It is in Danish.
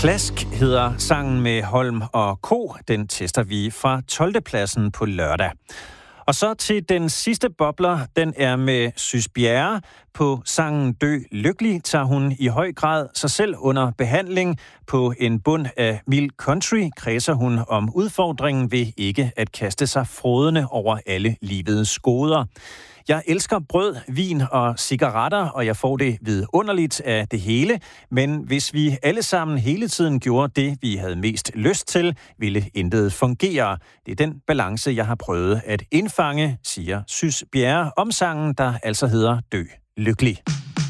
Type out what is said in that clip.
Klask hedder sangen med Holm og Ko. Den tester vi fra 12. pladsen på lørdag. Og så til den sidste bobler, den er med Sys Bjerre. På sangen Dø Lykkelig tager hun i høj grad sig selv under behandling. På en bund af mild country kredser hun om udfordringen ved ikke at kaste sig frådende over alle livets goder. Jeg elsker brød, vin og cigaretter, og jeg får det vidunderligt af det hele. Men hvis vi alle sammen hele tiden gjorde det, vi havde mest lyst til, ville intet fungere. Det er den balance, jeg har prøvet at indfange, siger Sys Bjerre om sangen, der altså hedder Dø Lykkelig.